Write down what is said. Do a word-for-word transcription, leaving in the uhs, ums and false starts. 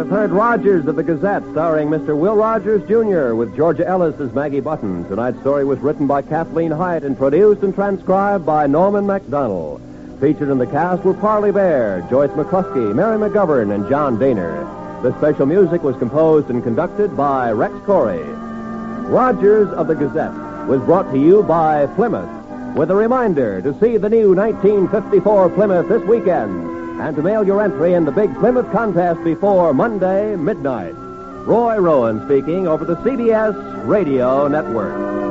have heard Rogers of the Gazette, starring Mister Will Rogers, Junior, with Georgia Ellis as Maggie Button. Tonight's story was written by Kathleen Hyatt and produced and transcribed by Norman MacDonald. Featured in the cast were Parley Bear, Joyce McCluskey, Mary McGovern, and John Daner. The special music was composed and conducted by Rex Corey. Rogers of the Gazette was brought to you by Plymouth, with a reminder to see the new nineteen fifty-four Plymouth this weekend and to mail your entry in the big Plymouth contest before Monday midnight. Roy Rowan speaking over the C B S Radio Network.